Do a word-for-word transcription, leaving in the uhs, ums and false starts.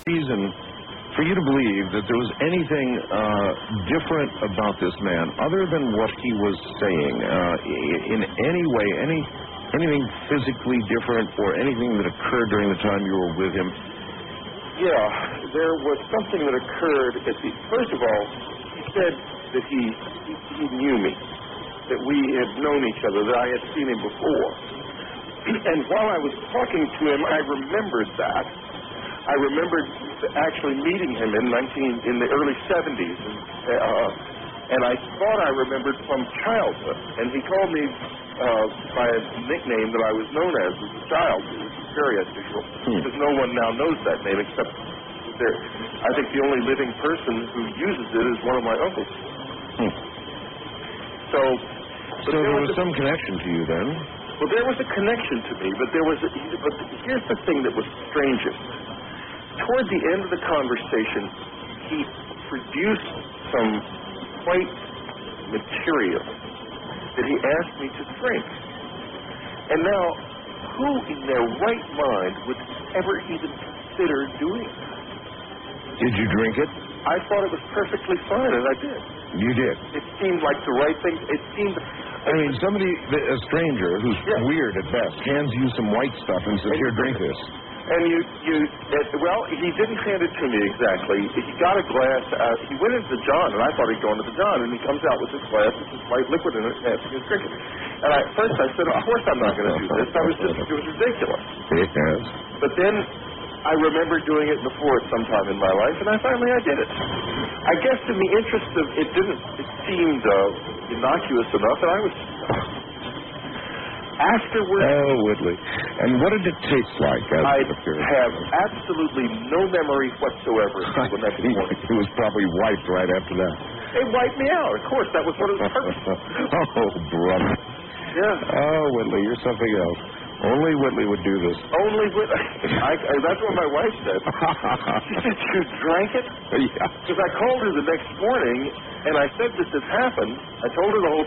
reason for you to believe that there was anything uh, different about this man other than what he was saying uh, in any way, any anything physically different or anything that occurred during the time you were with him? Yeah, there was something that occurred at the, first of all, he said that he, he, he knew me, that we had known each other, that I had seen him before. And while I was talking to him, I remembered that. I remembered actually meeting him in nineteen in the early seventies, and, uh, and I thought I remembered from childhood. And he called me uh, by a nickname that I was known as as a child, which is very unusual, hmm. because no one now knows that name except there. I think the only living person who uses it is one of my uncles. Hmm. So, so there, there was, was some connection to you then. Well, there was a connection to me, but there was. A, but here's the thing that was strangest. Toward the end of the conversation, he produced some white material that he asked me to drink. And now, who in their right mind would ever even consider doing that? Did you drink it? I thought it was perfectly fine, and I did. You did? It seemed like the right thing. It seemed... I mean, somebody, a stranger who's yeah. weird at best, hands you some white stuff and says, here, drink this. And you, you, uh, well, he didn't hand it to me exactly. He got a glass. Uh, he went into the John, and I thought he'd gone to the John, and he comes out with this glass with this white liquid in it, and asking us to drink it. And I, at first I said, of course I'm not going to do this. I was just, it was ridiculous. Yes. But then I remember doing it before at some time in my life, and I finally I did it. I guess in the interest of, it didn't, it seemed uh, innocuous enough, and I was... Afterwards... Oh, Whitley. And what did it taste like? I have absolutely no memory whatsoever of the next morning. It was probably wiped right after that. It wiped me out. Of course, that was what it was purpose. Oh, brother. Yeah. Oh, Whitley, you're something else. Only Whitley would do this. Only Whitley. I, I, that's what my wife said. She said, you drank it? Yeah. Because I called her the next morning, and I said this had happened. I told her the whole